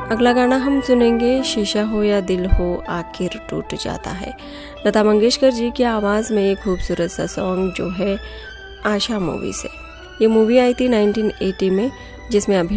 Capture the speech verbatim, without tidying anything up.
अगला गाना हम सुनेंगे शीशा हो या दिल हो आखिर टूट जाता है। लता मंगेशकर जी की आवाज़ में एक खूबसूरत सा सॉन्ग जो है आशा मूवी से। ये मूवी आई थी नाइनटीन एटी में, जिसमें अभी